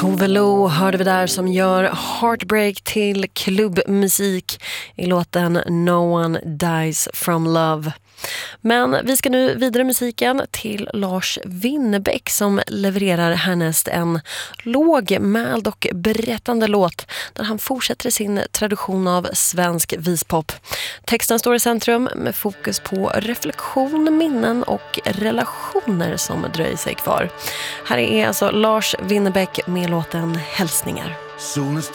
Tove Lo hörde vi där som gör Heartbreak till klubbmusik i låten No One Dies From Love. Men vi ska nu vidare musiken till Lars Winnerbäck som levererar härnäst en lågmäld och berättande låt där han fortsätter sin tradition av svensk vispop. Texten står i centrum med fokus på reflektion, minnen och relationer som dröjer sig kvar. Här är alltså Lars Winnerbäck med låten Hälsningar.